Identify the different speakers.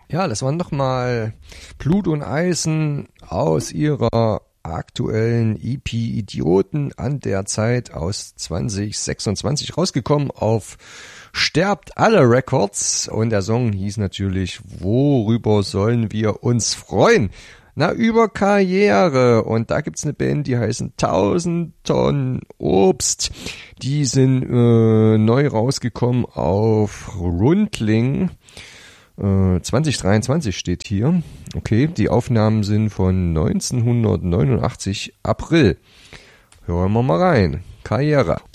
Speaker 1: Ja, das waren nochmal Blut und Eisen aus ihrer aktuellen EP Idioten an der Zeit aus 2026 rausgekommen auf Sterbt alle Records, und der Song hieß natürlich Worüber sollen wir uns freuen? Na, über Karriere. Und da gibt's eine Band, die heißen 1000 Tonnen Obst. Die sind neu rausgekommen auf Rundling. 2023 steht hier. Okay, die Aufnahmen sind von 1989 April. Hören wir mal rein. Karriere.